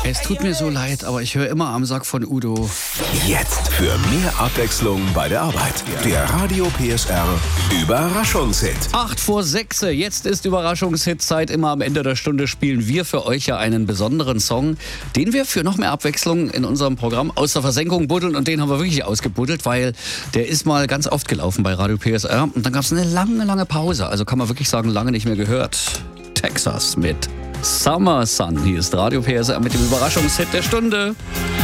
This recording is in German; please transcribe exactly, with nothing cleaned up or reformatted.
Es tut mir so leid, aber ich höre immer am Sack von Udo. Jetzt für mehr Abwechslung bei der Arbeit. Der Radio P S R Überraschungshit. Acht vor sechs, jetzt ist Überraschungshit-Zeit. Immer am Ende der Stunde spielen wir für euch ja einen besonderen Song, den wir für noch mehr Abwechslung in unserem Programm aus der Versenkung buddeln. Und den haben wir wirklich ausgebuddelt, weil der ist mal ganz oft gelaufen bei Radio P S R. Und dann gab es eine lange, lange Pause. Also kann man wirklich sagen, lange nicht mehr gehört. Texas mit Summer Sun. Hier ist Radio P S R mit dem Überraschungshit der Stunde.